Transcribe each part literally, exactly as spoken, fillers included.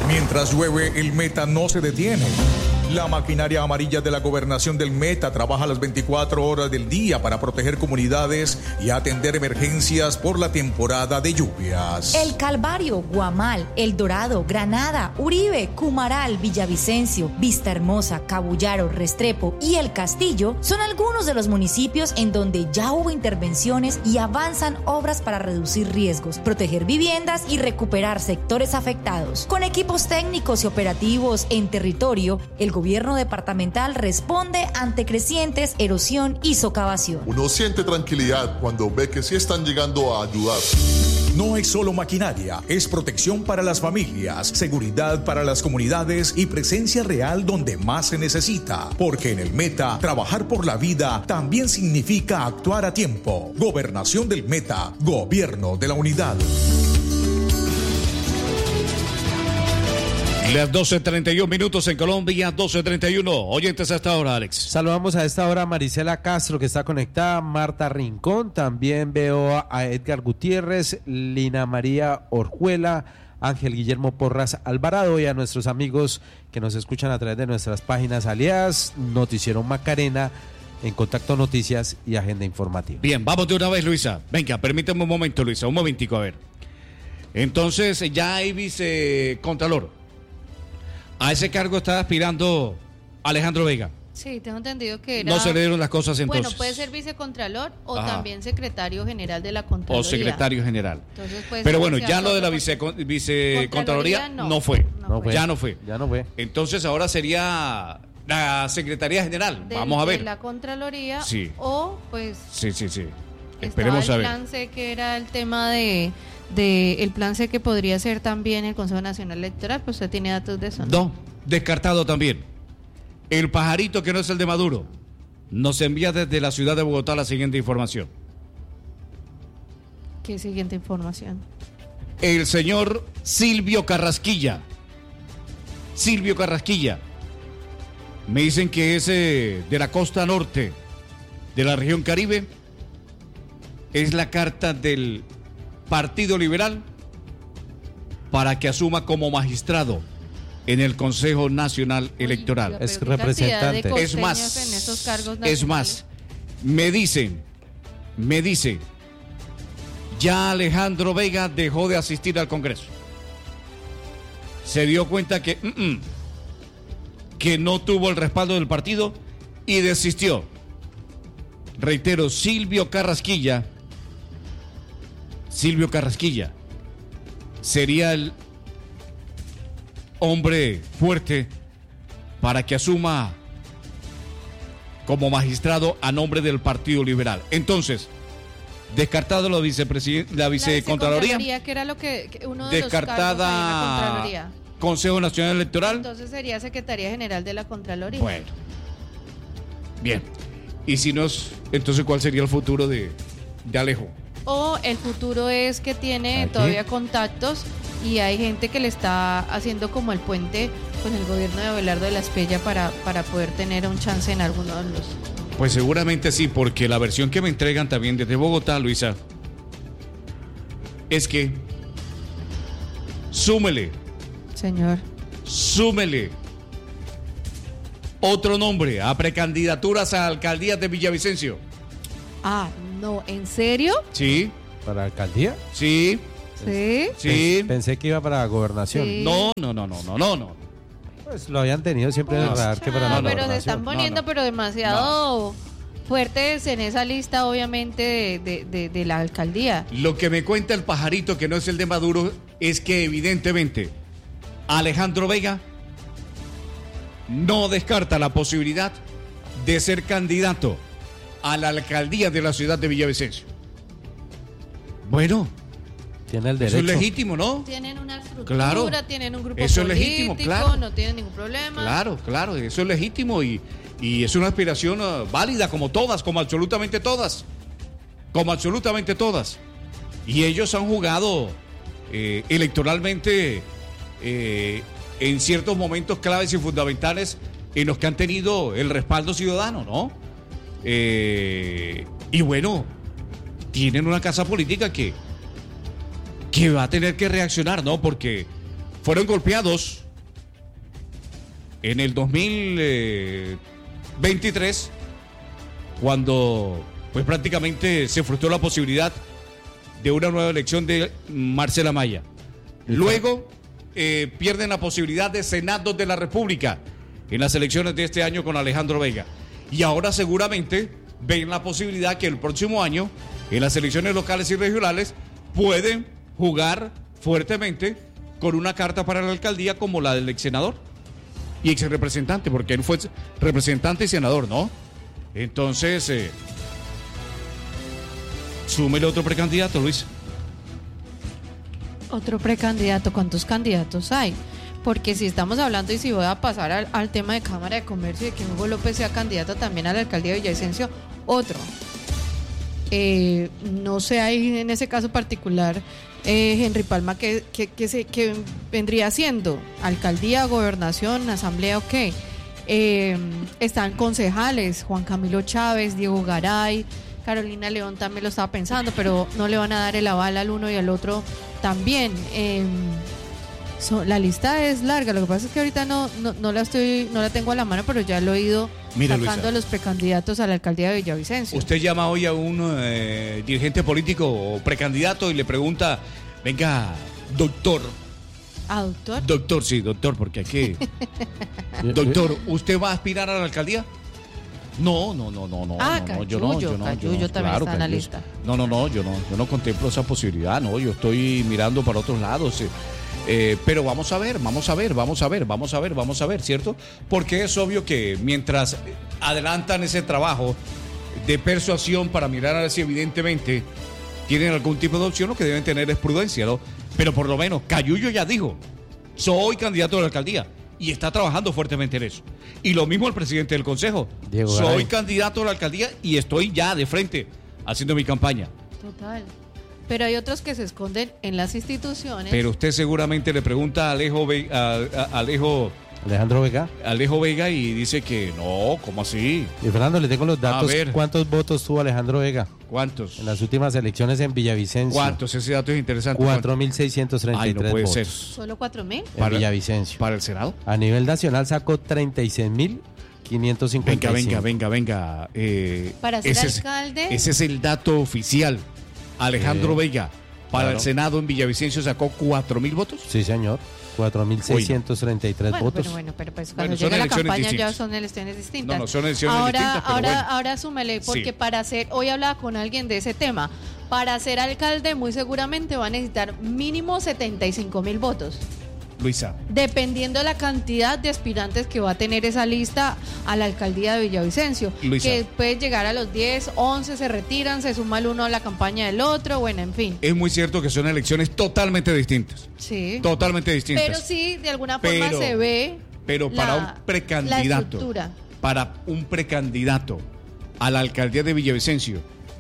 Mientras llueve, el Meta no se detiene. La maquinaria amarilla de la gobernación del Meta trabaja las veinticuatro horas del día para proteger comunidades y atender emergencias por la temporada de lluvias. El Calvario, Guamal, El Dorado, Granada, Uribe, Cumaral, Villavicencio, Vista Hermosa, Cabullaro, Restrepo y El Castillo son algunos de los municipios en donde ya hubo intervenciones y avanzan obras para reducir riesgos, proteger viviendas y recuperar sectores afectados. Con equipos técnicos y operativos en territorio, el gobierno departamental responde ante crecientes erosión y socavación. Uno siente tranquilidad cuando ve que sí están llegando a ayudar. No es solo maquinaria, es protección para las familias, seguridad para las comunidades y presencia real donde más se necesita. Porque en el Meta, trabajar por la vida también significa actuar a tiempo. Gobernación del Meta, Gobierno de la Unidad. Las doce treinta y uno minutos en Colombia, doce treinta y uno. Oyentes a esta hora, Alex. Saludamos a esta hora a Marisela Castro, que está conectada, Marta Rincón, también veo a Edgar Gutiérrez, Lina María Orjuela, Ángel Guillermo Porras Alvarado y a nuestros amigos que nos escuchan a través de nuestras páginas aliadas, Noticiero Macarena, En Contacto Noticias y Agenda Informativa. Bien, vamos de una vez, Luisa. Venga, permíteme un momento, Luisa, un momentico, a ver. Entonces, ya hay vicecontralor. A ese cargo está aspirando Alejandro Vega. Sí, tengo entendido que era... No se le dieron las cosas entonces. Bueno, puede ser vicecontralor o Ajá. también secretario general de la Contraloría. O secretario general. Entonces, puede Pero ser bueno, que ya sea lo de la otro- vice, vicecontraloría no, no, fue. no fue. Ya no fue. Ya no fue. Entonces ahora sería la Secretaría General. del- Vamos a ver. de la Contraloría Sí. o pues... Sí, sí, sí. Estaba Esperemos a el ver. plan C, que era el tema de, de el plan C, que podría ser también el Consejo Nacional Electoral. Pues usted tiene datos de eso, ¿no? No, descartado también. El pajarito que no es el de Maduro nos envía desde la ciudad de Bogotá la siguiente información. ¿Qué siguiente información? El señor Silvio Carrasquilla. Silvio Carrasquilla. Me dicen que es eh, de la costa norte de la región Caribe. Es la carta del Partido Liberal para que asuma como magistrado en el Consejo Nacional Electoral. Es Pero qué cantidad de representante. Es costeños más, en esos cargos es nacionales. más, me dicen, me dice, ya Alejandro Vega dejó de asistir al Congreso. Se dio cuenta que, mm, mm, que no tuvo el respaldo del partido y desistió. Reitero, Silvio Carrasquilla, Silvio Carrasquilla sería el hombre fuerte para que asuma como magistrado a nombre del Partido Liberal. Entonces, descartado la vicepresident- la La vicecontraloría, vicecontraloría, que era lo que, que uno de los cargos ahí en la descartada Contraloría. Consejo Nacional Electoral. Entonces sería Secretaría General de la Contraloría. Bueno, bien. Y si no es, entonces ¿cuál sería el futuro de, de Alejo? O el futuro es que tiene ¿Aquí? todavía contactos y hay gente que le está haciendo como el puente con el gobierno de Abelardo de la Espriella para, para poder tener un chance en alguno de los... Pues seguramente sí, porque la versión que me entregan también desde Bogotá, Luisa, es que súmele, Señor. súmele otro nombre a precandidaturas a alcaldías de Villavicencio. Ah, no, ¿en serio? Sí, ¿Para la alcaldía? sí, Sí. sí. Pens- Pensé que iba para la gobernación. Sí. No, no, no, no, no, no, no. Pues lo habían tenido siempre en el No. radar que para Ah, la pero se gobernación. están poniendo No, no. pero demasiado fuertes en esa lista, obviamente, de, de, de, de la alcaldía. Lo que me cuenta el pajarito, que no es el de Maduro, es que evidentemente Alejandro Vega no descarta la posibilidad de ser candidato a la alcaldía de la ciudad de Villavicencio. Bueno, Tiene el eso derecho. es legítimo, ¿no? Tienen una estructura, Claro. tienen un grupo Eso es político, legítimo, claro. no tienen ningún problema. Claro, claro, eso es legítimo y, y es una aspiración uh, válida como todas, como absolutamente todas, como absolutamente todas. Y ellos han jugado eh, electoralmente eh, en ciertos momentos claves y fundamentales en los que han tenido el respaldo ciudadano, ¿no? Eh, y bueno, tienen una casa política que, que va a tener que reaccionar, ¿no? Porque fueron golpeados en el dos mil veintitrés, cuando pues prácticamente se frustró la posibilidad de una nueva elección de Marcela Maya. Luego eh, pierden la posibilidad de Senado de la República en las elecciones de este año con Alejandro Vega. Y ahora seguramente ven la posibilidad que el próximo año, en las elecciones locales y regionales, pueden jugar fuertemente con una carta para la alcaldía como la del ex senador y ex representante, porque él fue representante y senador, ¿no? Entonces, eh, súmele otro precandidato, Luis. Otro precandidato, ¿cuántos candidatos hay? Porque si estamos hablando, y si voy a pasar al, al tema de Cámara de Comercio, de que Hugo López sea candidato también a la alcaldía de Villavicencio, otro. Eh, no sé ahí en ese caso particular, eh, Henry Palma, que, que, que, se, que vendría siendo alcaldía, gobernación, asamblea, ok. Eh, están concejales, Juan Camilo Chávez, Diego Garay, Carolina León también lo estaba pensando, pero no le van a dar el aval al uno y al otro también. Eh, so, la lista es larga, lo que pasa es que ahorita no, no, no la estoy, no la tengo a la mano, pero ya lo he ido Mira, sacando Luisa, a los precandidatos a la alcaldía de Villavicencio. Usted llama hoy a un eh, dirigente político o precandidato y le pregunta, venga, doctor. ¿Ah, doctor? Doctor, sí, doctor, porque aquí... Doctor, ¿usted va a aspirar a la alcaldía? No, no, no, no, no. Ah, no, Cayuyo, yo no, yo no, Cayuyo yo no, también claro, está en la Cayuyo. lista. No, no, no, yo no, yo no contemplo esa posibilidad, no, yo estoy mirando para otros lados. Eh, eh, pero vamos a ver, vamos a ver, vamos a ver, vamos a ver, vamos a ver, ¿cierto? Porque es obvio que mientras adelantan ese trabajo de persuasión para mirar a ver si evidentemente tienen algún tipo de opción, lo que deben tener es prudencia, ¿no? Pero por lo menos Cayuyo ya dijo, soy candidato a la alcaldía. Y está trabajando fuertemente en eso. Y lo mismo el presidente del consejo. Diego Soy Garay. candidato a la alcaldía y estoy ya de frente haciendo mi campaña. Total. Pero hay otros que se esconden en las instituciones. Pero usted seguramente le pregunta a Alejo, Ve- a, a- Alejo, Alejandro Vega. Alejo Vega y dice que no, ¿cómo así? Y Fernando, le tengo los datos. ver. ¿Cuántos votos tuvo Alejandro Vega ¿Cuántos? en las últimas elecciones en Villavicencio? ¿Cuántos? Ese dato es interesante. cuatro mil seiscientos treinta y Ay, no tres puede votos. ser. ¿Solo cuatro mil? En Para- Villavicencio. ¿Para el Senado? A nivel nacional sacó treinta y seis mil quinientos cincuenta Venga, y cinco. venga, venga, venga. eh, Para ser ese es- alcalde. ese es el dato oficial. Alejandro Sí. Vega, para Claro. el Senado en Villavicencio sacó cuatro mil votos. Sí, señor. cuatro mil seiscientos treinta y tres Bueno, votos. pero bueno, pero pues Bueno, cuando son llega la elecciones campaña distintas. ya son elecciones distintas. No, no, son elecciones ahora, distintas, pero ahora, bueno. ahora súmele, porque Sí. para ser, hoy hablaba con alguien de ese tema, para ser alcalde muy seguramente va a necesitar mínimo setenta y cinco mil votos, Luisa, dependiendo de la cantidad de aspirantes que va a tener esa lista a la alcaldía de Villavicencio, Luisa. que puede llegar a los diez, once, se retiran, se suma el uno a la campaña del otro, bueno, en fin. es muy cierto que son elecciones totalmente distintas. Sí. Totalmente distintas. Pero sí, de alguna forma Pero- se ve Pero para la- un la precandidato, estructura. para un precandidato a la alcaldía de Villavicencio,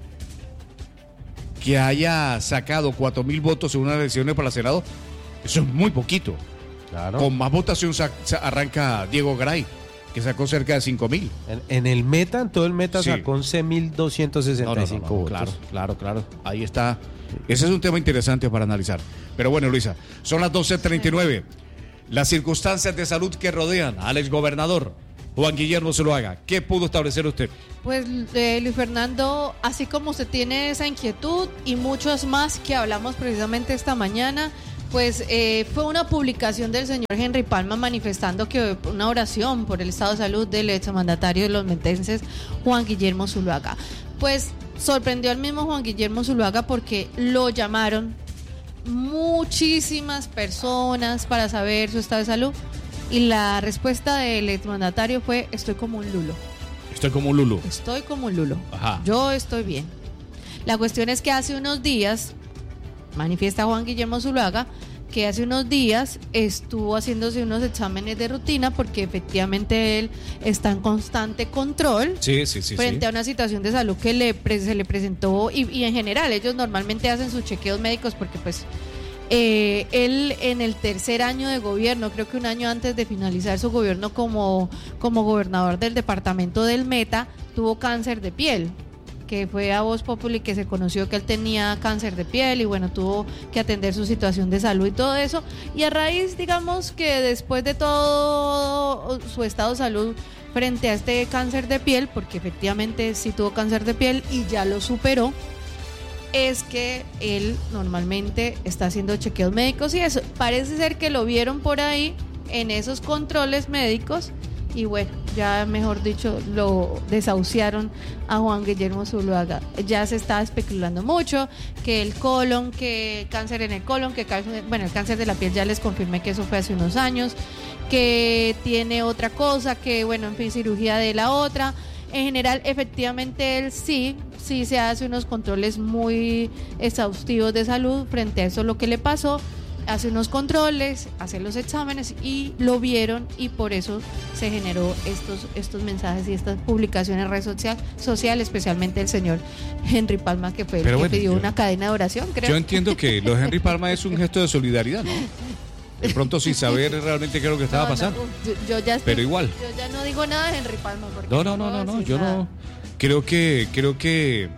que haya sacado cuatro mil votos en unas elecciones para el Senado, eso es muy poquito. Claro. Con más votación sa- sa- arranca Diego Garay, que sacó cerca de cinco mil. En, en el meta, en todo el meta Sí. sacó once mil doscientos sesenta y cinco votos. Claro, claro, claro. Ahí está. Ese es un tema interesante para analizar. Pero bueno, Luisa, son las doce treinta y nueve. Las circunstancias de salud que rodean al exgobernador Juan Guillermo Zuluaga, ¿qué pudo establecer usted? Pues eh, Luis Fernando, así como usted tiene esa inquietud y muchos más que hablamos precisamente esta mañana, pues eh, fue una publicación del señor Henry Palma manifestando que una oración por el estado de salud del exmandatario de los metenses, Juan Guillermo Zuluaga. Pues sorprendió al mismo Juan Guillermo Zuluaga porque lo llamaron muchísimas personas para saber su estado de salud y la respuesta del exmandatario fue: estoy como un lulo. Estoy como un Lulu. Estoy como un lulo. Ajá. Yo estoy bien. La cuestión es que hace unos días, manifiesta Juan Guillermo Zuluaga, que hace unos días estuvo haciéndose unos exámenes de rutina porque efectivamente él está en constante control Sí, sí, sí. frente sí. a una situación de salud que le pre- se le presentó y, y en general ellos normalmente hacen sus chequeos médicos porque pues eh, él en el tercer año de gobierno, creo que un año antes de finalizar su gobierno como, como gobernador del departamento del Meta, tuvo cáncer de piel. que fue a Voz Populi, que se conoció que él tenía cáncer de piel y bueno, tuvo que atender su situación de salud y todo eso. Y a raíz, digamos que después de todo su estado de salud frente a este cáncer de piel, porque efectivamente sí tuvo cáncer de piel y ya lo superó, es que él normalmente está haciendo chequeos médicos y eso. Parece ser que lo vieron por ahí en esos controles médicos y bueno, ya mejor dicho, lo desahuciaron a Juan Guillermo Zuluaga. Ya se está especulando mucho que el colon, que cáncer en el colon, que cáncer, bueno, el cáncer de la piel ya les confirmé que eso fue hace unos años, que tiene otra cosa, que bueno, en fin, cirugía de la otra. En general, efectivamente, él sí, sí se hace unos controles muy exhaustivos de salud frente a eso lo que le pasó. Hace unos controles, hace los exámenes y lo vieron y por eso se generó estos, estos mensajes y estas publicaciones en red social, social, especialmente el señor Henry Palma, que fue el Pero que bueno, pidió yo- una cadena de oración, creo. Yo entiendo que lo de Henry Palma es un gesto de solidaridad, ¿no? De pronto sin saber realmente qué es lo que estaba No, no, pasando. yo, yo ya estoy- Pero igual. Yo ya no digo nada de Henry Palma. Porque No, no, no, puedo no, no, decir yo nada. no. Creo que, creo que,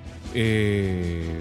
eh,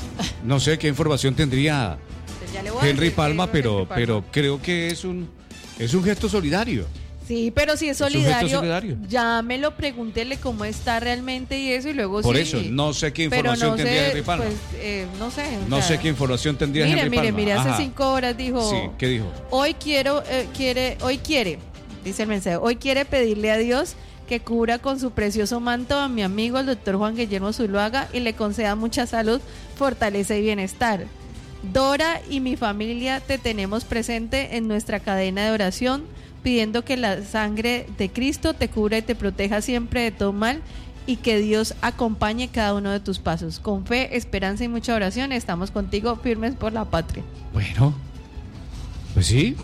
no sé qué información tendría Ya le voy a Henry decir Palma, que dijo pero, Henry Palma. pero creo que es un, es un gesto solidario. Sí, pero si es un gesto solidario, solidario. llámelo, pregúntele cómo está realmente y eso, y luego Por sí. eso, no sé qué Pero información no tendría sé, Henry Palma. pues, eh, no sé. o No sea, sé qué información tendría Mire, Henry mire, Palma. mire, hace Ajá. cinco horas dijo. Sí, ¿qué dijo? Hoy quiero, eh, quiere, hoy quiere, dice el mensaje, hoy quiere pedirle a Dios que cubra con su precioso manto a mi amigo el doctor Juan Guillermo Zuluaga y le conceda mucha salud, fortaleza y bienestar. Dora y mi familia te tenemos presente en nuestra cadena de oración, pidiendo que la sangre de Cristo te cubra y te proteja siempre de todo mal y que Dios acompañe cada uno de tus pasos. Con fe, esperanza y mucha oración, estamos contigo firmes por la patria. Bueno, pues sí.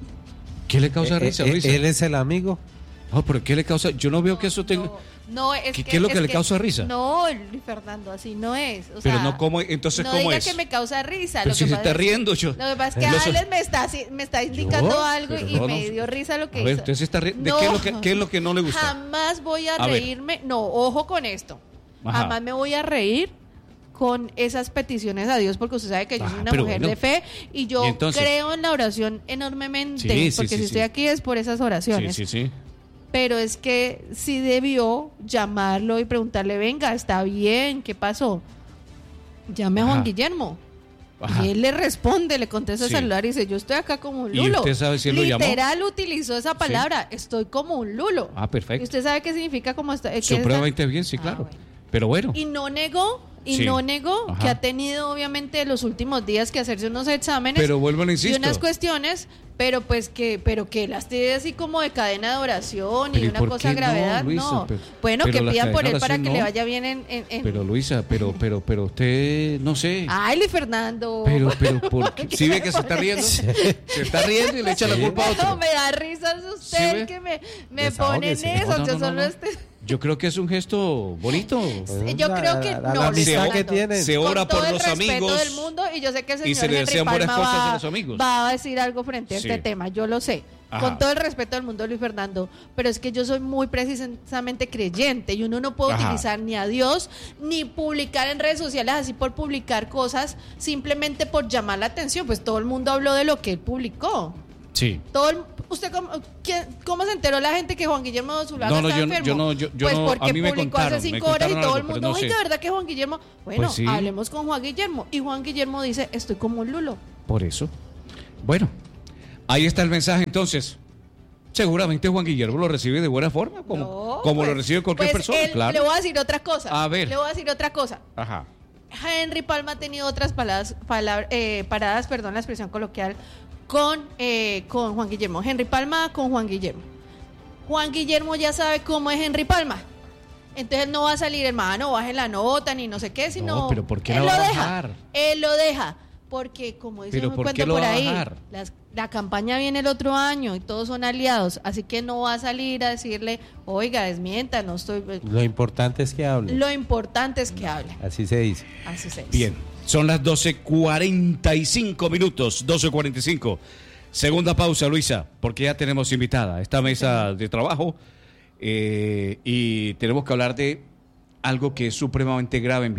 ¿Qué le causa Eh, risa, eh, Luisa? él es el amigo. No, pero ¿qué le causa? Yo no veo que eso tenga... No, es ¿Qué- que, qué es lo que le causa risa? No, Luis Fernando, así no es. O Pero sea, no, ¿cómo? Entonces, no ¿cómo diga es? que me causa risa. Pero lo si que se pasa está es- riendo yo. Lo que pasa es que Los- Alex me está, me está indicando ¿Yo? algo Pero y no, me no. dio risa lo que A ver, hizo. usted se está riendo. ¿De No. qué es, lo que, qué es lo que no le gusta? Jamás voy a, A ver. reírme. No, ojo con esto. Ajá. Jamás me voy a reír con esas peticiones a Dios, porque usted sabe que yo Ah, soy una pero mujer bueno. de fe y yo ¿Y entonces? creo en la oración enormemente, Sí, sí, porque sí, si sí. estoy aquí es por esas Sí, oraciones. sí, sí. Pero es que sí debió llamarlo y preguntarle, venga, está bien, ¿qué pasó? Llame a Ajá. Juan Guillermo. Ajá. Y él le responde, le contesta el Sí. celular y dice, yo estoy acá como un ¿Y lulo. usted sabe si él lo llamó? Literal utilizó esa palabra, estoy como un lulo. Ah, perfecto. ¿Y usted sabe qué significa como está? qué Supremamente está? bien, sí, Ah, claro. bueno. Pero bueno. Y no negó, y Sí. no negó Ajá. que ha tenido obviamente los últimos días que hacerse unos exámenes Pero vuelvo a y insisto. unas cuestiones, pero pues que, pero que las tiene así como de cadena de oración Pero y ¿y una por cosa qué de no, gravedad, Luisa? no. Pero- bueno, pero que la pidan por cadena él de para oración que no. le vaya bien en... en- en- Pero Luisa, pero, pero, pero usted, no sé. Ay, Luis Fernando. Pero, pero, ¿por qué? ¿Qué ¿Sí ve me que se está pone? riendo? Se está riendo y le echa la culpa a No, otro. me da risa es ¿Sí usted ve? que me, me Desahógese. pone en eso. No, no, yo no, solo no. este... Yo creo que es un gesto bonito. Yo La- creo que la- la no, Luis amistad Fernando. que tienen. Se ora Con todo por el los respeto amigos del mundo y yo sé que el y señor se le Henry desean buenas Palma cosas va, a los amigos. va a decir algo frente a Sí. este tema, yo lo sé. Ajá. Con todo el respeto del mundo, Luis Fernando, pero es que yo soy muy precisamente creyente y uno no puede Ajá. utilizar ni a Dios ni publicar en redes sociales así por publicar cosas simplemente por llamar la atención. Pues todo el mundo habló de lo que él publicó. Sí. Todo el- ¿Usted cómo, quién- cómo se enteró la gente que Juan Guillermo Zuluaga No, no, está yo- enfermo? yo no, yo- yo pues no, porque a mí me publicó contaron, hace me cinco horas y contaron todo el algo, mundo, pero no oiga, sé. ¿verdad que Juan Guillermo? Bueno, Pues sí. hablemos con Juan Guillermo. Y Juan Guillermo dice, estoy como un lulo. Por eso. Bueno, ahí está el mensaje entonces. Seguramente Juan Guillermo lo recibe de buena forma, como, No, como pues- lo recibe cualquier pues persona, él- claro. Le voy a decir otra cosa. A ver. Le voy a decir otra cosa. Ajá. Henry Palma ha tenido otras palabras, palabras, eh, paradas, perdón la expresión coloquial, con, eh, con Juan Guillermo. Henry Palma con Juan Guillermo. Juan Guillermo ya sabe cómo es Henry Palma. Entonces no va a salir, hermano, baje la nota ni no sé qué, sino. No, pero ¿por qué él la lo va a deja. bajar? Él lo deja. Porque, como dice Pero un ¿por qué cuento lo por va a ahí, bajar? las- la campaña viene el otro año y todos son aliados. Así que no va a salir a decirle, oiga, desmienta, no estoy. Lo importante es que hable. Lo importante es que hable. Así se dice. Así se dice. Bien, son las doce cuarenta y cinco minutos, doce cuarenta y cinco. Segunda pausa, Luisa, porque ya tenemos invitada a esta mesa de trabajo eh, y tenemos que hablar de algo que es supremamente grave en